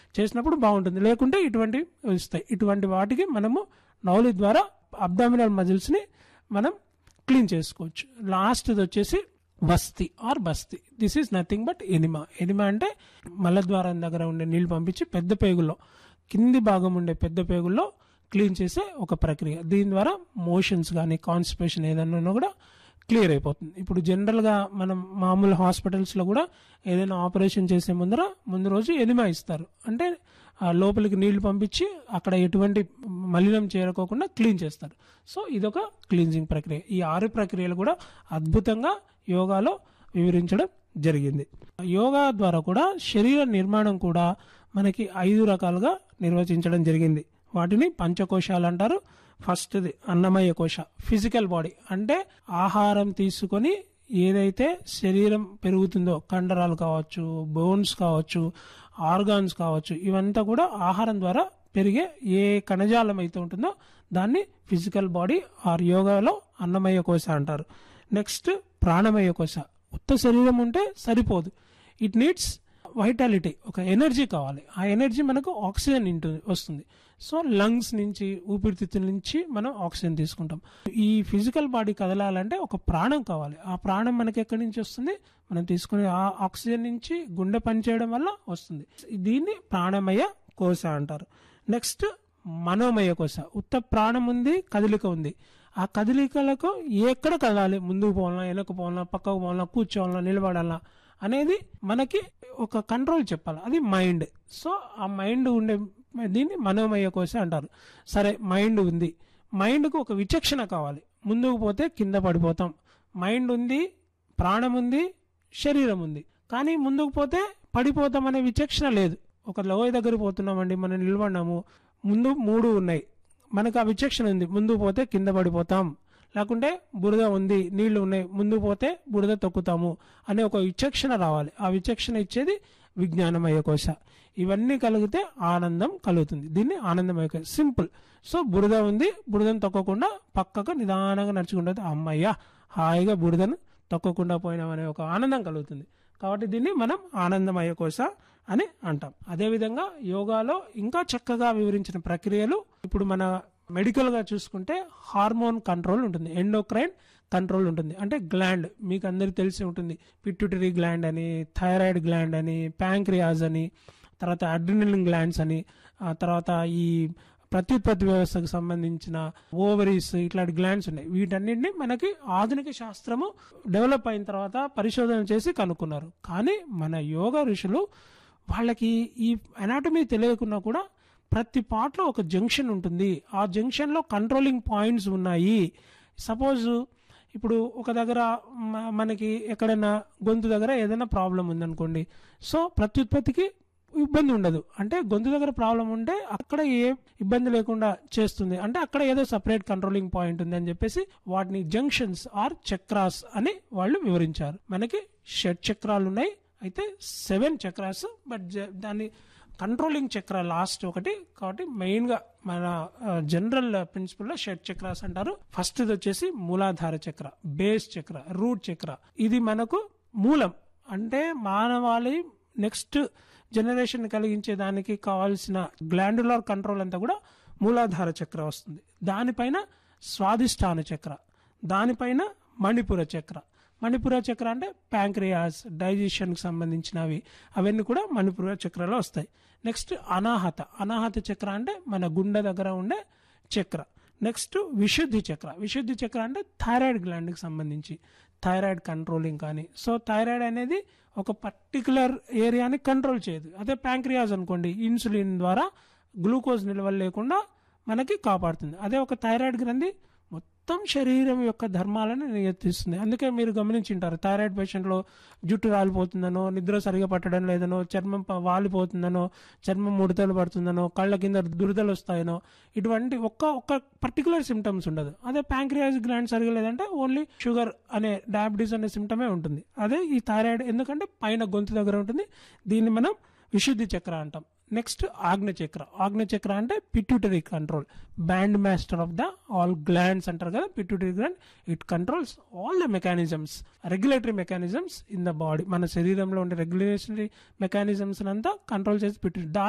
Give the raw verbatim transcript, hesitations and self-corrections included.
చేసినప్పుడు బాగుంటుంది. లేకుంటే ఇటువంటి ఇస్తాయి. ఇటువంటి వాటికి మనము నౌలి ద్వారా అబ్డామినల్ మజిల్స్ని మనం క్లీన్ చేసుకోవచ్చు. లాస్ట్ది వచ్చేసి బస్తి are Basti. This is nothing but enema. Enema అంటే మలద్వారం దగ్గర ఉండే నీళ్లు పంపించి పెద్ద పేగుల్లో, కింది భాగం ఉండే పెద్ద పేగుల్లో క్లీన్ చేసే ఒక ప్రక్రియ. దీని ద్వారా మోషన్స్ కానీ కాన్స్టిపేషన్ ఏదైనా కూడా క్లియర్ అయిపోతుంది. ఇప్పుడు జనరల్గా మనం మామూలు హాస్పిటల్స్లో కూడా ఏదైనా ఆపరేషన్ చేసే ముందర ముందు రోజు ఎనిమా ఇస్తారు. అంటే లోపలికి నీళ్లు పంపించి అక్కడ ఎటువంటి మలినం చేరుకోకుండా క్లీన్ చేస్తారు. సో ఇదొక క్లీన్జింగ్ ప్రక్రియ. ఈ ఆరు ప్రక్రియలు కూడా అద్భుతంగా యోగాలో వివరించడం జరిగింది. యోగా ద్వారా కూడా శరీర నిర్మాణం కూడా మనకి ఐదు రకాలుగా నిర్వచించడం జరిగింది. వాటిని పంచకోశాలు అంటారు. ఫస్ట్ది అన్నమయ కోశ, ఫిజికల్ బాడీ. అంటే ఆహారం తీసుకొని ఏదైతే శరీరం పెరుగుతుందో, కండరాలు కావచ్చు, బోన్స్ కావచ్చు, ఆర్గాన్స్ కావచ్చు, ఇవంతా కూడా ఆహారం ద్వారా పెరిగే ఏ కణజాలం అయితే ఉంటుందో దాన్ని ఫిజికల్ బాడీ ఆర్ యోగాలో అన్నమయ కోశ అంటారు. నెక్స్ట్ ప్రాణమయ కోశ. ఉత్త శరీరం ఉంటే సరిపోదు, ఇట్ నీడ్స్ వైటాలిటీ, ఒక ఎనర్జీ కావాలి. ఆ ఎనర్జీ మనకు ఆక్సిజన్ ఇంటు వస్తుంది. సో లంగ్స్ నుంచి, ఊపిరితిత్తుల నుంచి మనం ఆక్సిజన్ తీసుకుంటాం. ఈ ఫిజికల్ బాడీ కదలాలంటే ఒక ప్రాణం కావాలి. ఆ ప్రాణం మనకి ఎక్కడి నుంచి వస్తుంది? మనం తీసుకునే ఆ ఆక్సిజన్ నుంచి గుండె పనిచేయడం వల్ల వస్తుంది. దీన్ని ప్రాణమయ కోశ అంటారు. నెక్స్ట్ మనోమయ కోశ. ఉత్త ప్రాణం ఉంది, కదలిక ఉంది. ఆ కదలికలకు ఎక్కడ కదలాలి, ముందుకు పోవాలన్నా, వెనక్కు పోవాలన్నా, పక్కకు పోవాలన్నా, కూర్చోవాలన్నా, నిలబడాలన్నా అనేది మనకి ఒక కంట్రోల్ చెప్పాలి. అది మైండ్. సో ఆ మైండ్ ఉండే దీన్ని మనోమయ కోశ అంటారు. సరే, మైండ్ ఉంది, మైండ్కు ఒక విచక్షణ కావాలి. ముందుకు పోతే కింద పడిపోతాం. మైండ్ ఉంది, ప్రాణం ఉంది, శరీరం ఉంది, కానీ ముందుకు పోతే పడిపోతాం అనే విచక్షణ లేదు. ఒక లోయ దగ్గర పోతున్నామండి, మనం నిలబడినాము, ముందు మూడు ఉన్నాయి, మనకు ఆ విచక్షణ ఉంది, ముందుకు పోతే కింద పడిపోతాం, లేకుంటే బురద ఉంది, నీళ్లు ఉన్నాయి, ముందుకు పోతే బురద తొక్కుతాము అనే ఒక విచక్షణ రావాలి. ఆ విచక్షణ ఇచ్చేది విజ్ఞానమయ కోశ. ఇవన్నీ కలిగితే ఆనందం కలుగుతుంది. దీన్ని ఆనందమయ కోశ. సింపుల్. సో బురద ఉంది, బురదను తొక్కకుండా పక్కకు నిదానంగా నడుచుకుంటుంది, అమ్మయ్య హాయిగా బురదను తొక్కకుండా పోయినామనే ఒక ఆనందం కలుగుతుంది. కాబట్టి దీన్ని మనం ఆనందమయ కోశ అని అంటాం. అదేవిధంగా యోగాలో ఇంకా చక్కగా వివరించిన ప్రక్రియలు ఇప్పుడు మన మెడికల్గా చూసుకుంటే హార్మోన్ కంట్రోల్ ఉంటుంది, ఎండోక్రైన్ కంట్రోల్ ఉంటుంది. అంటే గ్లాండ్ మీకు అందరికి తెలిసి ఉంటుంది, పిట్యూటరీ గ్లాండ్ అని, థైరాయిడ్ గ్లాండ్ అని, ప్యాంక్రియాస్ అని, తర్వాత అడ్రినలిన్ గ్లాండ్స్ అని, తర్వాత ఈ ప్రత్యుత్పత్తి వ్యవస్థకు సంబంధించిన ఓవరీస్, ఇట్లాంటి గ్లాండ్స్ ఉన్నాయి. వీటన్నిటిని మనకి ఆధునిక శాస్త్రము డెవలప్ అయిన తర్వాత పరిశోధన చేసి కనుక్కున్నారు. కానీ మన యోగా ఋషులు వాళ్ళకి ఈ అనాటమీ తెలియకున్నా కూడా ప్రతి పార్ట్లో ఒక జంక్షన్ ఉంటుంది. ఆ జంక్షన్లో కంట్రోలింగ్ పాయింట్స్ ఉన్నాయి. సపోజ్ ఇప్పుడు ఒక దగ్గర మనకి ఎక్కడైనా గొంతు దగ్గర ఏదైనా ప్రాబ్లం ఉందనుకోండి, సో ప్రత్యుత్పత్తికి ఇబ్బంది ఉండదు. అంటే గొంతు దగ్గర ప్రాబ్లం ఉంటే అక్కడ ఏ ఇబ్బంది లేకుండా చేస్తుంది, అంటే అక్కడ ఏదో సపరేట్ కంట్రోలింగ్ పాయింట్ ఉంది అని చెప్పేసి వాటిని జంక్షన్స్ ఆర్ చక్రాస్ అని వాళ్ళు వివరించారు. మనకి షట్ చక్రాలు ఉన్నాయి, అయితే సెవెన్ చక్రాస్, బట్ దాన్ని కంట్రోలింగ్ చక్ర లాస్ట్ ఒకటి. కాబట్టి మెయిన్ గా మన జనరల్ ప్రిన్సిపల్ లో షట్ చక్రాస్ అంటారు. ఫస్ట్ వచ్చేసి మూలాధార చక్ర, బేస్ చక్ర, రూట్ చక్ర. ఇది మనకు మూలం, అంటే మానవాళి నెక్స్ట్ జనరేషన్ కలిగించే దానికి కావాల్సిన గ్లాండులర్ కంట్రోల్ అంతా కూడా మూలాధార చక్ర వస్తుంది. దానిపైన స్వాదిష్టాన చక్ర, దానిపైన మణిపుర చక్ర. మణిపుర చక్ర అంటే ప్యాంక్రియాస్, డైజెషన్కి సంబంధించినవి, అవన్నీ కూడా మణిపుర చక్రలో వస్తాయి. నెక్స్ట్ అనాహత. అనాహత చక్ర అంటే మన గుండె దగ్గర ఉండే చక్ర. నెక్స్ట్ విశుద్ధి చక్ర. విశుద్ధి చక్ర అంటే థైరాయిడ్ గ్లాండ్కి సంబంధించి థైరాయిడ్ కంట్రోలింగ్ కానీ. సో థైరాయిడ్ అనేది ఒక పర్టికులర్ ఏరియాని కంట్రోల్ చేయదు. అదే ప్యాంక్రియాస్ అనుకోండి, ఇన్సులిన్ ద్వారా గ్లూకోజ్ నిల్వలు లేకుండా మనకి కాపాడుతుంది. అదే ఒక థైరాయిడ్ గ్రంథి మొత్తం శరీరం యొక్క ధర్మాలను నియంత్రిస్తుంది. అందుకే మీరు గమనించింటారు, థైరాయిడ్ పేషెంట్లో జుట్టు రాలిపోతుందనో, నిద్ర సరిగా పట్టడం లేదనో, చర్మం వాలిపోతుందనో, చర్మం ముడతలు పడుతుందనో, కళ్ళ కింద దురదలు వస్తాయనో, ఇటువంటి ఒక్క ఒక్క పర్టికులర్ సిమ్టమ్స్ ఉండదు. అదే ప్యాంక్రియాస్ గ్లాండ్ సరిగా లేదంటే ఓన్లీ షుగర్ అనే, డయాబెటీస్ అనే సిమ్టమే ఉంటుంది. అదే ఈ థైరాయిడ్ ఎందుకంటే పైన గొంతు దగ్గర ఉంటుంది. దీన్ని మనం విశుద్ధి చక్ర అంటాం. నెక్స్ట్ ఆగ్న చక్ర. ఆగ్న చక్ర అంటే pituitary control, band master of the all glands అంటారు కదా, pituitary gland. It controls all the mechanisms, regulatory mechanisms in the body. మన శరీరంలో ఉండే రెగ్యులేటరీ మెకానిజమ్స్ అంతా కంట్రోల్ చేసి పిట్యూటరీ.